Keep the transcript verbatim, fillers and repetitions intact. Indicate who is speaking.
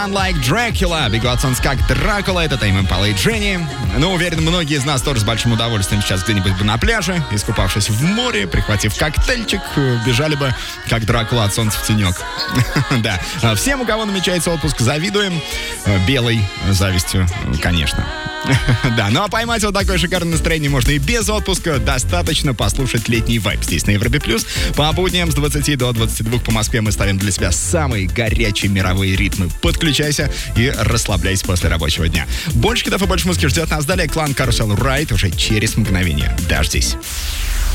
Speaker 1: Like Dracula, бегут солнце как Дракула, это Тейм Импала и Дженни. Ну, уверен, многие из нас тоже с большим удовольствием сейчас где-нибудь бы на пляже, искупавшись в море, прихватив коктейльчик, бежали бы как Дракула от солнца в тенек. Да, всем, у кого намечается отпуск, завидуем. Белой завистью, конечно. Да, ну а поймать вот такое шикарное настроение можно и без отпуска. Достаточно послушать летний вайб здесь на Европе Плюс. По будням с двадцати до двадцати двух по Москве мы ставим для себя самые горячие мировые ритмы. Подключайся и расслабляйся после рабочего дня. Больше кидов и больше музыки ждет нас далее. Клан Карусел Райт уже через мгновение. Дождись.